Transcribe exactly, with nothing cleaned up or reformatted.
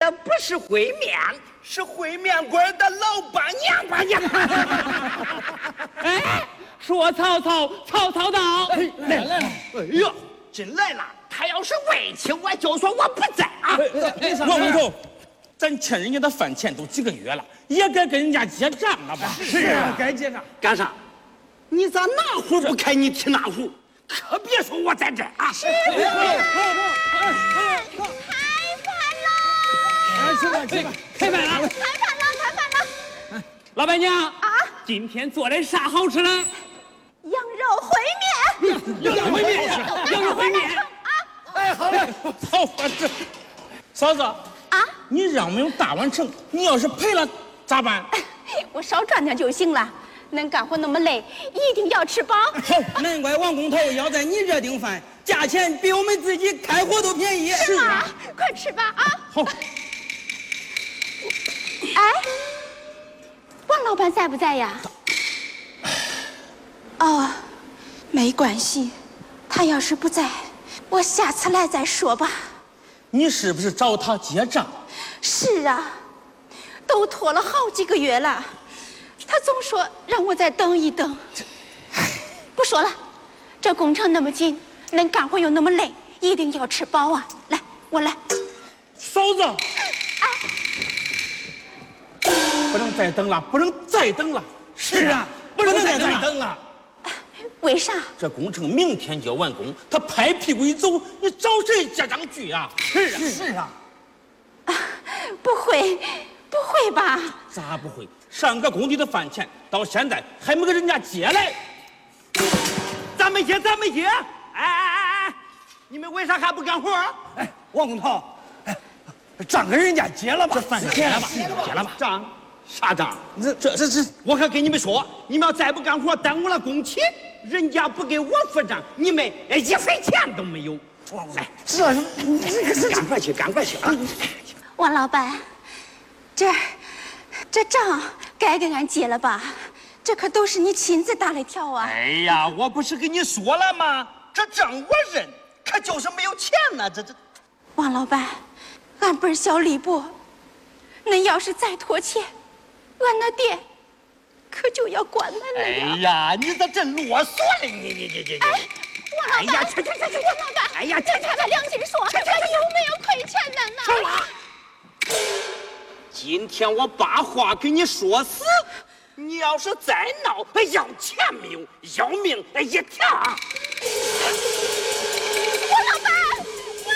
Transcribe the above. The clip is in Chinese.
的不是烩面，是烩面馆的老板娘。板娘， 哎，说曹操，曹操到， 来来了。哎呀，真来了！他要是委屈我，就说我不在啊。 王工头，咱欠人家的饭钱都几个月了，也该跟人家结账了吧？ 是啊，该结账。干啥？你咋哪壶不开，你提哪壶？可别说我在这儿啊！ 师傅，开饭了！ 吃吧吃吧，开饭了！ 开饭了，开饭了！ 老板娘啊， 今天做的啥好吃的？ 羊肉烩面。 羊肉烩面，羊肉烩面。 啊！ 哎，好嘞，好，这嫂子啊，你让没有大完成，你要是赔了咋办？ 我少赚点就行了。恁干活那么累，一定要吃饱。 好，难怪王工头要在你这订饭，价钱比我们自己开火都便宜。 是吗？快吃吧啊！ 好。 哎，王老板在不在呀？哦，没关系，他要是不在，我下次来再说吧。 你是不是找他结账？ 是啊，都拖了好几个月了。他总说让我再等一等，不说了，这工程那么紧，恁干活又那么累，一定要吃饱啊！来，我来。 嫂子， 哎， 不能再等了，不能再等了。 是啊，不能再等了。 为啥？ 这工程明天就要完工，他拍屁股一走，你找谁结账去啊？ 是啊，是啊。 啊，不会，不会吧？ 咋不会？上个工地的饭钱到现在还没给人家结来， 咱没结，咱没结。哎哎哎哎，你们为啥还不干活？哎，王工头，哎，账跟人家结了吧？ 这饭结了吧？结了吧？ 账啥账？ 这这这这， 我可跟你们说，你们要再不干活，耽误了工期，人家不给我付账，你们一分钱都没有。哎， 这这赶快去，赶快去啊！ 王老板，这这账该给俺结了吧？这可都是你亲自打的条啊！ 哎呀，我不是跟你说了吗？这账我认，可就是没有钱呢。这这， 王老板，俺本小李伯，恁要是再拖欠，俺那爹可就要关门了呀！ 哎呀，你咋真啰嗦了？你你你你！ 哎，王老板， 哎呀，去去去去！ 王老板， 哎呀， 咱踏踏良心说，俺有没有亏欠恁呢？ 说话！今天我把话给你说死，你要是再闹，要钱没有，要命一条！